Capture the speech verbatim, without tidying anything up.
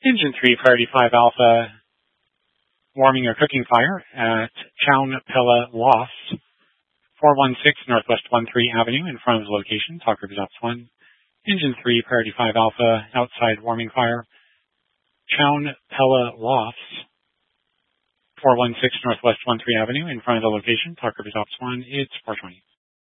Engine three, Priority five Alpha, warming or cooking fire at Chown Pella Lofts, four one six Northwest thirteenth Avenue in front of the location. Talk Group is Ops one. Engine three, Priority five Alpha, outside warming fire, Chown Pella Lofts, four one six Northwest thirteenth Avenue in front of the location. Talk Group is Ops one. It's four twenty.